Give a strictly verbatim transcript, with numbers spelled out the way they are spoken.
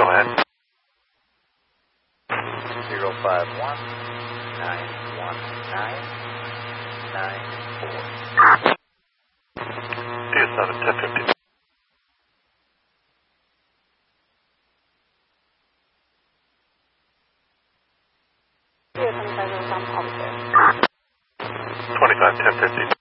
Go ahead. zero five one nine one nine nine four. D S seven, ten fifty. twenty-five, ten fifty.